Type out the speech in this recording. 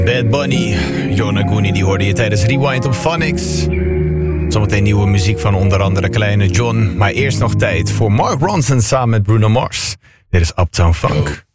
Bad Bunny, Yonaguni, die hoorde je tijdens Rewind op Phonics. Zometeen nieuwe muziek van onder andere Kleine John. Maar eerst nog tijd voor Mark Ronson samen met Bruno Mars. Dit is Uptown Funk.